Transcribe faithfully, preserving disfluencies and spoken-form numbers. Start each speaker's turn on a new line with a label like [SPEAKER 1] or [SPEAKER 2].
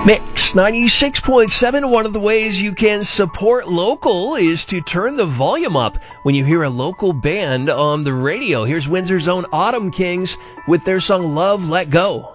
[SPEAKER 1] Mix ninety-six point seven. One of the ways you can support local is to turn the volume up when you hear a local band on the radio. Here's Windsor's own Autumn Kings with their song Love Let Go.